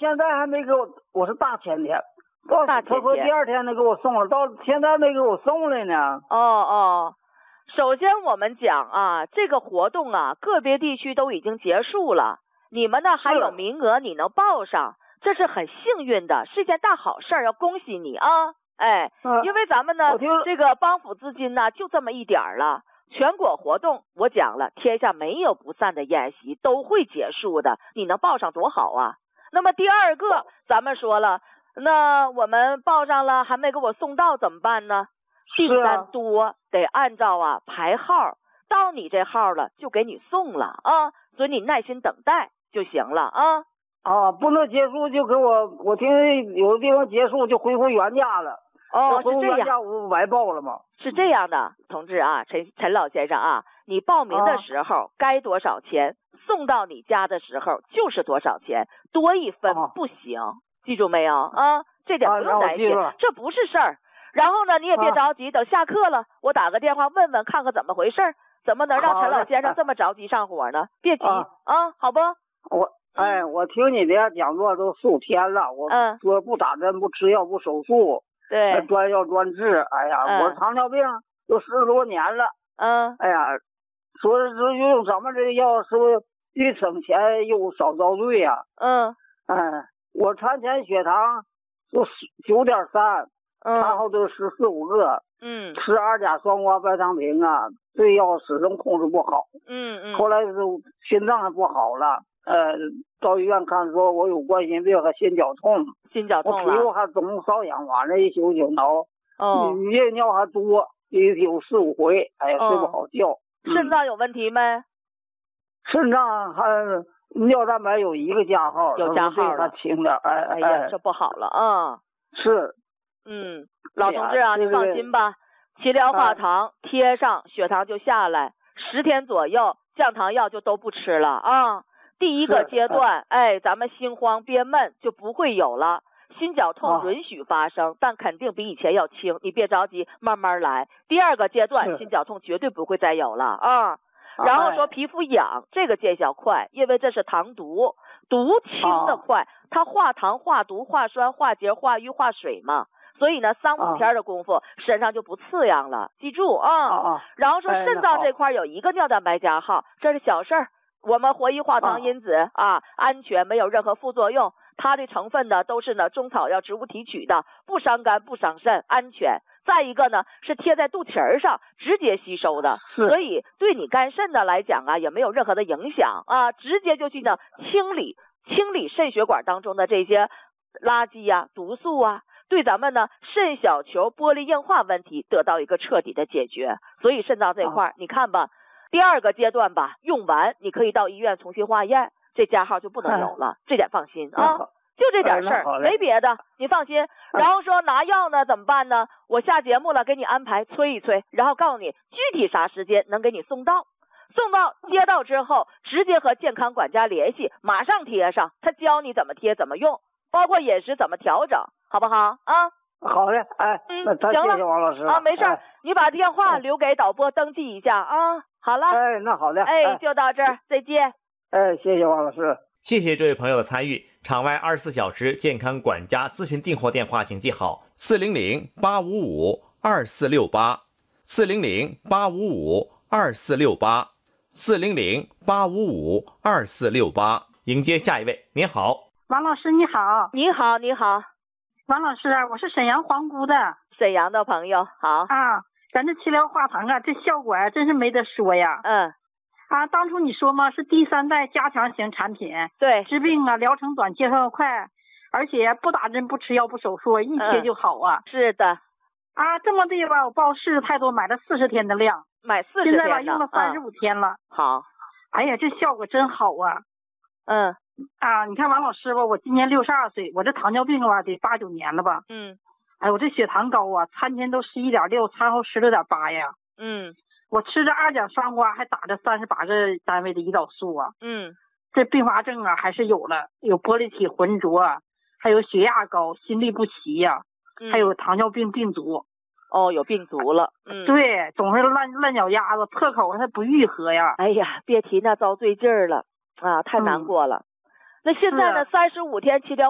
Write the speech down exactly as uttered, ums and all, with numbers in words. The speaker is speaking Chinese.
现在还没给我，我是大前天，到大前天他说第二天能给我送了，到现在没给我送来呢。 哦哦，首先我们讲啊，这个活动啊，个别地区都已经结束了，你们呢还有名额，你能报上，这是很幸运的，是一件大好事儿，要恭喜你啊！哎， 嗯、 因为咱们呢， 听这个帮扶资金呢就这么一点儿了。全国活动我讲了，天下没有不散的宴席，都会结束的，你能报上多好啊！那么第二个，咱们说了，那我们报上了还没给我送到怎么办呢？订单多、啊、得按照啊排号，到你这号了就给你送了啊，所以你耐心等待就行了啊。 啊，不能结束就给我，我听有的地方结束就恢复原价了。 哦，是这样， 我白报了吗？ 是这样的，同志啊，陈陈老先生啊，你报名的时候、啊、该多少钱，送到你家的时候就是多少钱，多一分不行，啊、记住没有啊？这点不用担心，啊、这不是事儿。然后呢，你也别着急，啊、等下课了，我打个电话问问看看怎么回事，怎么能让陈老先生这么着急上火呢？别急啊, 啊，好不？ 我哎，我听你的讲座都四五天了，我说不打针、不吃药、不手术。 对， 专药专治，哎呀，嗯、我糖尿病都十多年了， 嗯， 哎呀，说是用咱们这个药是不是越省钱又少遭罪呀、 啊？嗯， 嗯，我餐前血糖是九点三，餐后都十四五个， 嗯， 吃二甲双胍拜糖平啊，这药始终控制不好， 嗯嗯， 后来是心脏还不好了。呃，到医院看说我有冠心病和心绞痛， 心绞痛了， 我皮肤还总瘙痒，晚上一宿宿挠， 哦， 夜尿还多，一有四五回，哎呀，睡不好觉。 哦嗯、肾脏有问题没？ 肾脏还尿蛋白有一个加号， 有加号了， 轻点，哎哎呀，这不好了啊。 是， 嗯，老同志啊，你放心吧，齐疗化糖、哎、贴上，血糖就下来，十天左右，降糖药就都不吃了啊。第一个阶段，哎，咱们心慌憋闷就不会有了，心绞痛允许发生，啊、但肯定比以前要轻，你别着急，慢慢来。第二个阶段，心绞痛绝对不会再有了啊。然后说皮肤痒，这个见效快，因为这是糖毒，毒清的快，啊、它化糖、化毒、化酸、化结、化瘀、化水嘛。所以呢，三五天的功夫，啊、身上就不刺痒了，记住啊。 啊然后说肾脏这块有一个尿蛋白加号，这是小事儿。我们活益化糖因子 啊, 啊，安全，没有任何副作用。它的成分呢都是呢中草药植物提取的，不伤肝不伤肾，安全。再一个呢是贴在肚脐上直接吸收的，所以对你肝肾的来讲啊也没有任何的影响啊，直接就去呢清理清理肾血管当中的这些垃圾呀、啊、毒素啊，对咱们呢肾小球玻璃硬化问题得到一个彻底的解决。所以肾脏这块、啊、你看吧。第二个阶段吧，用完你可以到医院重新化验，这加号就不能有了，这点放心啊，就这点事儿，没别的，你放心。然后说拿药呢怎么办呢？我下节目了，给你安排催一催，然后告诉你具体啥时间能给你送到，送到接到之后，直接和健康管家联系，马上贴上，他教你怎么贴怎么用，包括饮食怎么调整，好不好啊？ 好的，哎， 嗯， 那太谢谢王老师了啊，没事、 哎， 你把电话留给导播登记一下啊。好了， 哎，那好的， 哎，就到这儿，再见。 哎，谢谢王老师， 谢谢这位朋友的参与。场外二十四小时健康管家咨询订货电话，请记好：四零零八五五二四六八，四零零八五五二四六八，四零零八五五二四六八。迎接下一位，您好， 王老师，你好， 你好，你好， 王老师，我是沈阳皇姑的， 沈阳的朋友，好啊。咱这齐疗化糖啊，这效果啊真是没得说呀。 嗯， 啊，当初你说嘛是第三代加强型产品， 对， 治病啊疗程短，见效快，而且不打针不吃药不手术，一贴就好啊。 嗯、是的。 啊，这么的吧，我报试太多，买了四十天的量， 买四十天的， 现在吧用了三十五天了、 嗯。好。 哎呀，这效果真好啊。 嗯。 啊，你看王老师吧，我今年六十二岁，我这糖尿病吧得八九年了吧。 嗯。 哎，我这血糖高啊，餐前都十一点六，餐后十六点八呀。 嗯， 我吃着二甲双胍，还打着三十八个单位的胰岛素啊。 嗯， 这并发症啊还是有了，有玻璃体浑浊，还有血压高、心律不齐呀、啊嗯，还有糖尿病病足。 哦，有病足了。嗯， 对，总是烂烂脚丫子，破口它不愈合呀。 哎呀，别提那遭罪劲儿了啊，太难过了。嗯、那现在呢，三十五天齐疗